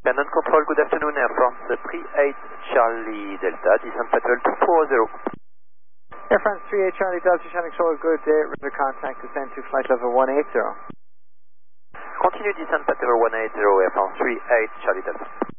Canon Control, good afternoon, Air France 38 Charlie Delta, descent pattern 240. Air France 38 Charlie Delta, Shannon Control, good day, radar contact, descend to flight level 180. Continue descent pattern 180, Air France 38 Charlie Delta.